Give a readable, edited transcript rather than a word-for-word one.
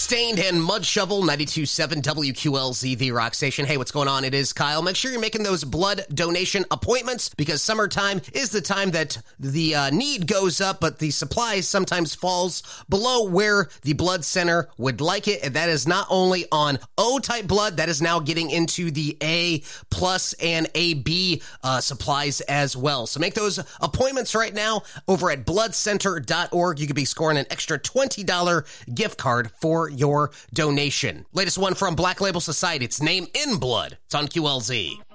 Stained and Mud Shovel, 92.7 WQLZ, the Rock Station. Hey, what's going on? The Rock Station. Hey, what's going on? It is Kyle. Make sure you're making those blood donation appointments because summertime is the time that the need goes up, but the supply sometimes falls below where the blood center would like it. And that is not only on O-type blood, that is now getting into the A plus and AB supplies as well. So make those appointments right now over at bloodcenter.org. You could be scoring an extra $20 gift card for your donation. Latest one from Black Label Society. It's Name in Blood. It's on QLZ.